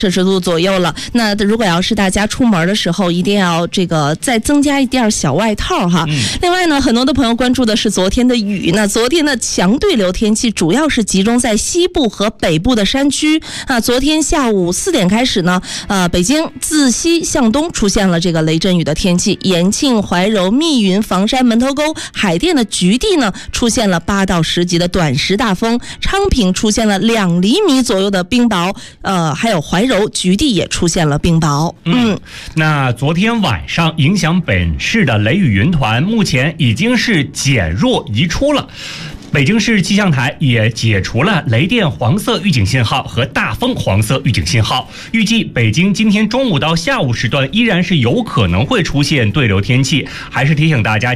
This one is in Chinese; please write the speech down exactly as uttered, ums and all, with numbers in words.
摄氏度左右了。那如果要是大家出门的时候，一定要这个再增加一件小外套哈。嗯、另外呢，很多的朋友关注的是昨天的雨。那昨天的强对流天气主要是集中在西部和北部的山区啊。昨天下午四点开始呢，呃，北京自西向东出现了这个雷阵雨的天气，延庆、怀柔、密云、房山、门头沟、海淀的局地呢出现了八到十级的短时大风，昌平出现了两厘米左右的冰雹，呃，还有怀柔。局地也出现了冰雹。 嗯，那昨天晚上影响本市的雷雨云团目前已经是减弱移出了。北京市气象台也解除了雷电黄色预警信号和大风黄色预警信号，预计北京今天中午到下午时段依然是有可能会出现对流天气，还是提醒大家